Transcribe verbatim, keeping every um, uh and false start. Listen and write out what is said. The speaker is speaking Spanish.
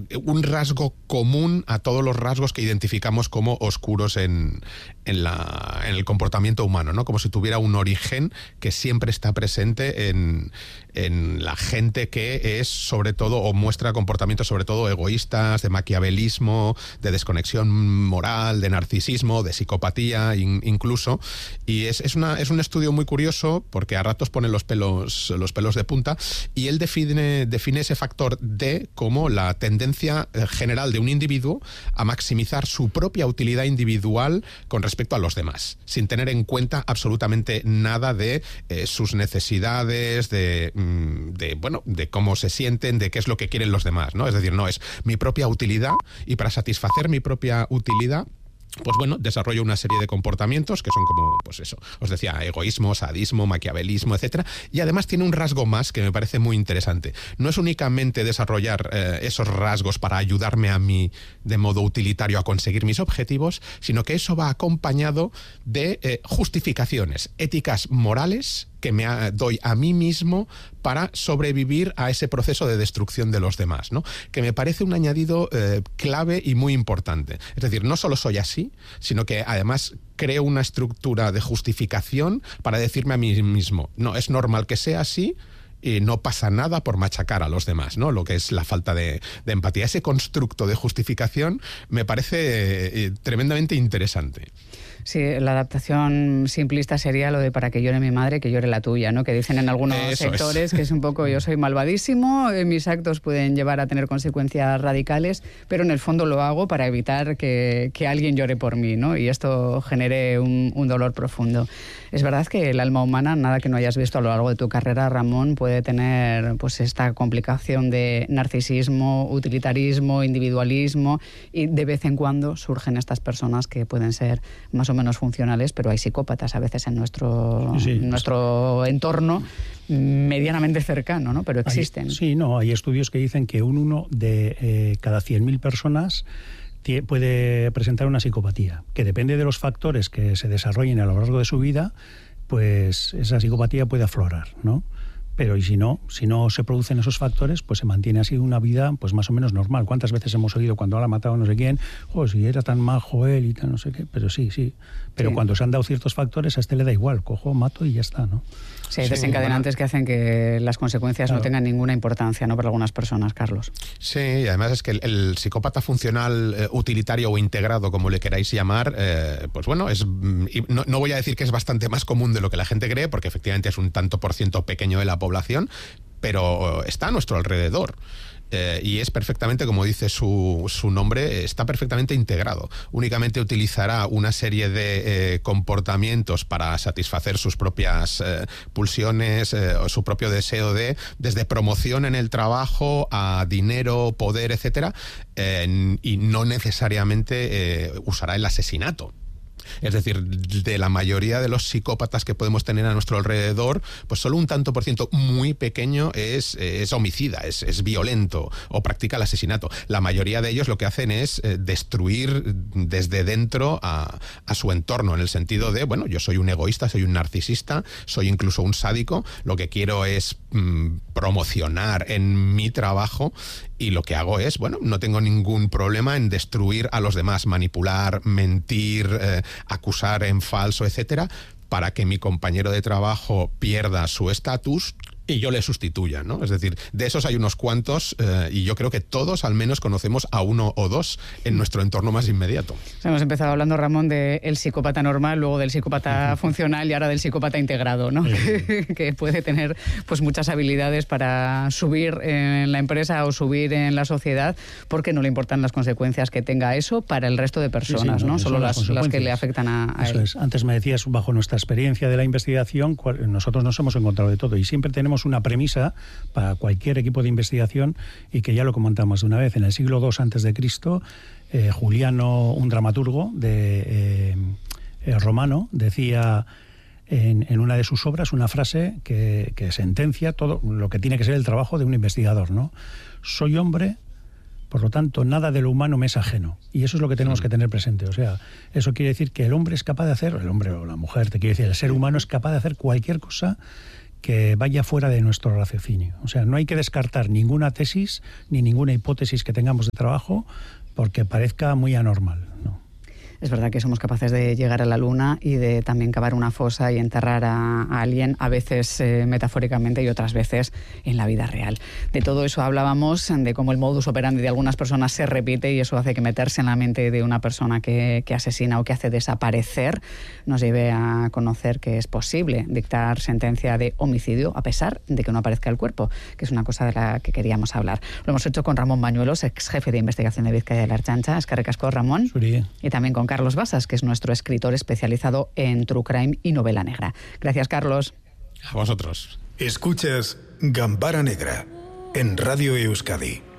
un rasgo común a todos los rasgos que identificamos como oscuros en, en, la, en el comportamiento humano, ¿no? Como si tuviera un origen que siempre está presente en, en la gente que es sobre todo, o muestra comportamientos sobre todo egoístas, de maquiavelismo, de desconexión moral, de narcisismo, de psicopatía in, incluso. Y es, es, una, es un estudio muy curioso porque a ratos pone los pelos, los pelos de punta, y él define, define ese factor D como la tendencia general de un individuo a maximizar su propia utilidad individual con respecto a los demás, sin tener en cuenta absolutamente nada de eh, sus necesidades, de, de, bueno, de cómo se sienten, de qué es lo que quieren los demás, ¿no? Es decir, no, es mi propia utilidad, y para satisfacer mi propia utilidad, pues bueno, desarrollo una serie de comportamientos que son como, pues eso, os decía, egoísmo, sadismo, maquiavelismo, etcétera. Y además tiene un rasgo más que me parece muy interesante. No es únicamente desarrollar eh, esos rasgos para ayudarme a mí de modo utilitario a conseguir mis objetivos, sino que eso va acompañado de eh, justificaciones éticas, morales, que me doy a mí mismo para sobrevivir a ese proceso de destrucción de los demás, ¿no? Que me parece un añadido eh, clave y muy importante. Es decir, no solo soy así, sino que además creo una estructura de justificación para decirme a mí mismo, no, es normal que sea así, y no pasa nada por machacar a los demás, ¿no? Lo que es la falta de, de empatía. Ese constructo de justificación me parece eh, tremendamente interesante. Sí, la adaptación simplista sería lo de para que llore mi madre, que llore la tuya, ¿no? Que dicen en algunos Eso sectores es. que es un poco yo soy malvadísimo, mis actos pueden llevar a tener consecuencias radicales, pero en el fondo lo hago para evitar que, que alguien llore por mí, ¿no? Y esto genere un, un dolor profundo. Es verdad que el alma humana, nada que no hayas visto a lo largo de tu carrera, Ramón, puede tener pues esta complicación de narcisismo, utilitarismo, individualismo, y de vez en cuando surgen estas personas que pueden ser más o menos funcionales, pero hay psicópatas a veces en nuestro, sí, en nuestro entorno medianamente cercano, ¿no? Pero existen. Hay, sí, no, hay estudios que dicen que un uno de eh, cada cien mil personas puede presentar una psicopatía, que depende de los factores que se desarrollen a lo largo de su vida, pues esa psicopatía puede aflorar, ¿no? Pero y si no, si no se producen esos factores, pues se mantiene así una vida pues más o menos normal. ¿Cuántas veces hemos oído cuando ha matado a no sé quién? Oh, si era tan majo él y tal, no sé qué. Pero sí, sí. Pero sí. Cuando se han dado ciertos factores, a este le da igual. Cojo, mato y ya está, ¿no? Sí, hay desencadenantes que hacen que las consecuencias claro. no tengan ninguna importancia, ¿no? Para algunas personas, Carlos. Sí, y además es que el, el psicópata funcional, eh, utilitario o integrado, como le queráis llamar, eh, pues bueno, es no, no voy a decir que es bastante más común de lo que la gente cree, porque efectivamente es un tanto por ciento pequeño de la población, pero está a nuestro alrededor. Eh, y es perfectamente, como dice su, su nombre, está perfectamente integrado. Únicamente utilizará una serie de eh, comportamientos para satisfacer sus propias eh, pulsiones, eh, o su propio deseo de, desde promoción en el trabajo a dinero, poder, etcétera, eh, y no necesariamente eh, usará el asesinato. Es decir, de la mayoría de los psicópatas que podemos tener a nuestro alrededor, pues solo un tanto por ciento muy pequeño es, es homicida, es, es violento o practica el asesinato. La mayoría de ellos lo que hacen es eh, destruir desde dentro a, a su entorno, en el sentido de, bueno, yo soy un egoísta, soy un narcisista, soy incluso un sádico, lo que quiero es mm, promocionar en mi trabajo, y lo que hago es, bueno, no tengo ningún problema en destruir a los demás, manipular, mentir, eh, acusar en falso, etcétera, para que mi compañero de trabajo pierda su estatus y yo le sustituya, ¿no? Es decir, de esos hay unos cuantos, eh, y yo creo que todos al menos conocemos a uno o dos en nuestro entorno más inmediato. Hemos empezado hablando, Ramón, del psicópata normal, luego del psicópata funcional y ahora del psicópata integrado, ¿no? Sí. Que puede tener pues muchas habilidades para subir en la empresa o subir en la sociedad, porque no le importan las consecuencias que tenga eso para el resto de personas, sí, sí, no, ¿no? Solo las, las que le afectan a, a eso él. Es. Antes me decías, bajo nuestra experiencia de la investigación, nosotros nos hemos encontrado de todo y siempre tenemos una premisa para cualquier equipo de investigación, y que ya lo comentamos de una vez. En el siglo segundo antes de Cristo, eh, Juliano, un dramaturgo de eh, eh, romano, decía en, en una de sus obras una frase que, que sentencia todo lo que tiene que ser el trabajo de un investigador, ¿no? Soy hombre, por lo tanto, nada de lo humano me es ajeno. Y eso es lo que tenemos que tener presente. O sea, eso quiere decir que el hombre es capaz de hacer, el hombre o la mujer, te quiere decir, el ser humano es capaz de hacer cualquier cosa que vaya fuera de nuestro raciocinio. O sea, no hay que descartar ninguna tesis ni ninguna hipótesis que tengamos de trabajo porque parezca muy anormal, ¿no? Es verdad que somos capaces de llegar a la luna y de también cavar una fosa y enterrar a, a alguien, a veces eh, metafóricamente y otras veces en la vida real. De todo eso hablábamos, de cómo el modus operandi de algunas personas se repite y eso hace que meterse en la mente de una persona que, que asesina o que hace desaparecer nos lleve a conocer que es posible dictar sentencia de homicidio a pesar de que no aparezca el cuerpo, que es una cosa de la que queríamos hablar. Lo hemos hecho con Ramón Bañuelos, ex jefe de investigación de Vizcaya de la Ertzaintza. Eskerrik asko, Ramón. Suri. Y también con Carlos Basas, que es nuestro escritor especializado en True Crime y novela negra. Gracias, Carlos. A vosotros. Escuchas Gambara Negra en Radio Euskadi.